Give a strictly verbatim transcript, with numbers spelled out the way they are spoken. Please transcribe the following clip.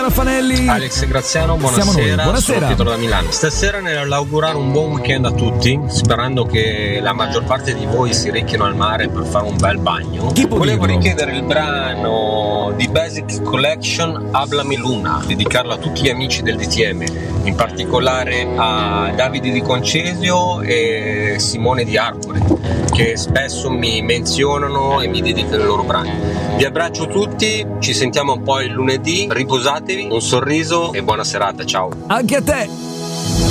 Raffanelli. Alex Graziano, buonasera. Buonasera. Sono Pietro da Milano. Stasera nell'augurare un buon weekend a tutti, sperando che la maggior parte di voi si recchino al mare per fare un bel bagno. Chi può Volevo dirlo? richiedere il brano di Basic Collection Hablami Luna, dedicarlo a tutti gli amici del D T M, in particolare a Davide Di Concesio e Simone Di Arcore, che spesso mi menzionano e mi dedicano i loro brani. Vi abbraccio tutti, ci sentiamo poi il lunedì, riposatevi, un sorriso e buona serata, ciao. Anche a te.